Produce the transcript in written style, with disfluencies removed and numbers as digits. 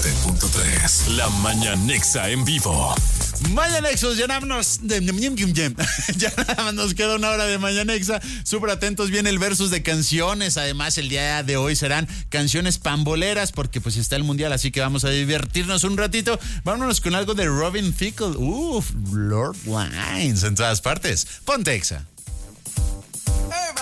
97.3. La Mañanexa en vivo. Mañanexos, ya nada más nos queda una hora de Mañanexa. Súper atentos, viene el versus de canciones. Además, el día de hoy serán canciones pamboleras porque pues está el mundial, así que vamos a divertirnos un ratito. Vámonos con algo de Robin Thicke. Lord Lines en todas partes. Ponte Exa.